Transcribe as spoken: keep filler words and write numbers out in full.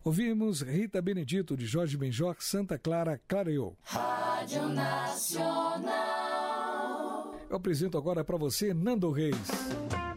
Ouvimos Rita Benedito, de Jorge Benjor, Santa Clara clareou. Rádio Nacional. Eu apresento agora para você Nando Reis.